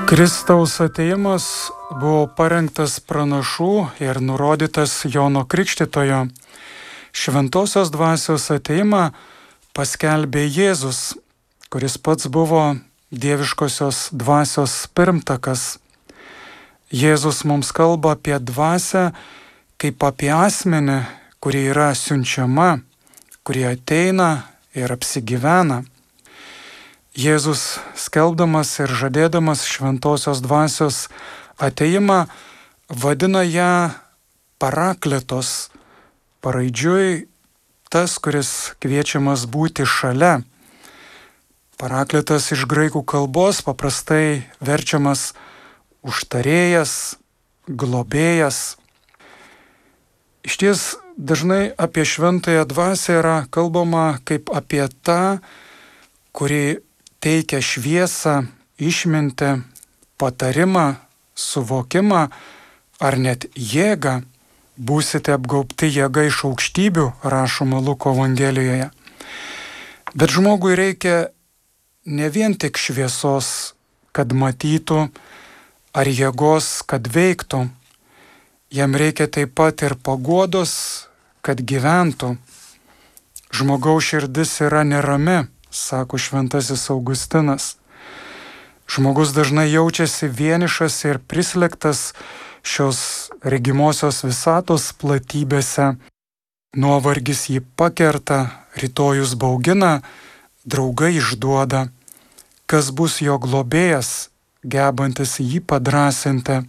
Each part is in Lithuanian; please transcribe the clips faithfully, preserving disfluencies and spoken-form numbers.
Kristaus atėjimas buvo parengtas pranašų ir nurodytas Jono Krikštytojo. Šventosios dvasios atėjimą paskelbė Jėzus, kuris pats buvo dieviškosios dvasios pirmtakas. Jėzus mums kalba apie dvasią kaip apie asmenį, kuri yra siunčiama, kuri ateina ir apsigyvena. Jėzus, skelbdamas ir žadėdamas šventosios dvasios atėjimą, vadina ją parakletos, paraidžiui tas, kuris kviečiamas būti šalia. Parakletas iš graikų kalbos paprastai verčiamas užtarėjas, globėjas. Išties dažnai apie šventąją dvasią yra kalbama kaip apie tą, kuri teikia šviesą, išmintį, patarimą, suvokimą ar net jėgą. Būsite apgaubti jėga iš aukštybių, rašoma Luko Evangelijoje. Bet žmogui reikia ne vien tik šviesos, kad matytų, ar jėgos, kad veiktų. Jam reikia taip pat ir paguodos, kad gyventų. Žmogaus širdis yra nerami, sako šventasis Augustinas. Žmogus dažnai jaučiasi vienišas ir prislėgtas šios regimosios visatos platybėse. Nuovargis jį pakerta, rytojus baugina, draugai išduoda. Kas bus jo globėjas, gebantis jį padrąsinti?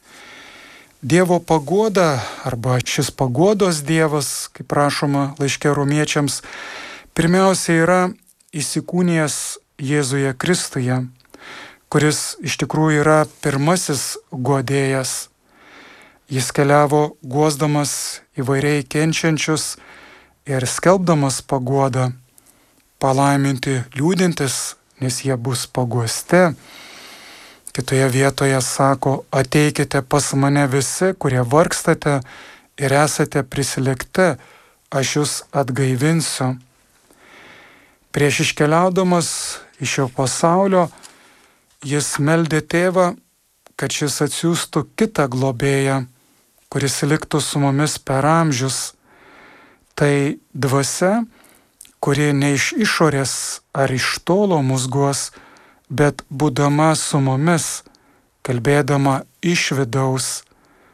Dievo paguoda arba šis paguodos Dievas, kaip rašoma laiške Romiečiams, pirmiausia yra įsikūnijęs Jėzuje Kristuje, kuris iš tikrųjų yra pirmasis guodėjas. Jis keliavo guosdamas įvairiai kenčiančius ir skelbdamas paguodą, palaiminti liūdintis, nes jie bus paguosti. Kitoje vietoje sako, ateikite pas mane visi, kurie vargstate ir esate prislėgti, aš jūs atgaivinsiu. Prieš iškeliaudamas iš šio pasaulio, jis meldė tėvą, kad šis atsiųstų kitą globėją, kuris liktų su mumis per amžius. Tai dvasia, kuri ne iš išorės ar iš tolo mus guos, bet būdama su mumis, kalbėdama iš vidaus.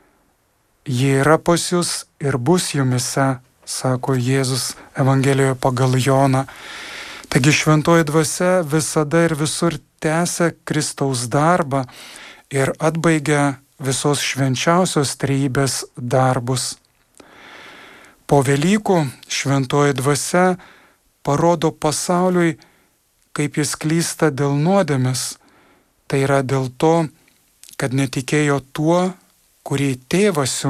Ji yra pas jūs ir bus jumise, sako Jėzus Evangelijoje pagal Joną. Taigi šventoji dvasia visada ir visur tęsia Kristaus darbą ir atbaigia visos švenčiausios trejybės darbus. Po Velykų šventoji dvasia parodo pasauliui, kaip jis klysta dėl nuodėmės. Tai yra dėl to, kad netikėjo tuo, kurį tėvas siuntė.